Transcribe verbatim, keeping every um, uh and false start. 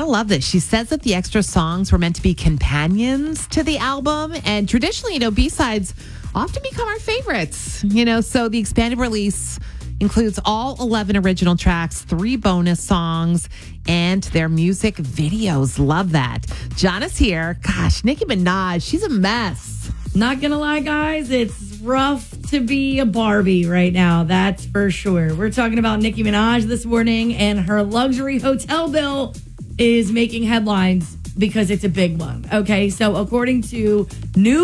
Gotta love this. She says that the extra songs were meant to be companions to the album. And traditionally, you know, B-sides often become our favorites. You know, so the expanded release includes all eleven original tracks, three bonus songs, and their music videos. Love that. John is here. Gosh, Nicki Minaj, she's a mess. Not gonna lie, guys, it's rough to be a Barbie right now. That's for sure. We're talking about Nicki Minaj this morning, and her luxury hotel bill is making headlines because it's a big one. Okay, so according to new